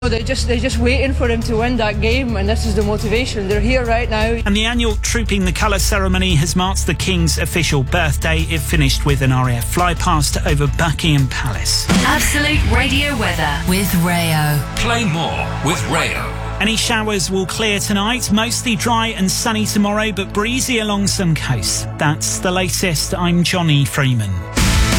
They're just waiting for him to win that game, and this is the motivation. They're here right now. And the annual Trooping the Colour ceremony has marked the King's official birthday. It finished with an RAF flypast over Buckingham Palace. Absolute Radio weather with Rayo. Play more with Rayo. Any showers will clear tonight, mostly dry and sunny tomorrow, but breezy along some coasts. That's the latest. I'm Johnny Freeman.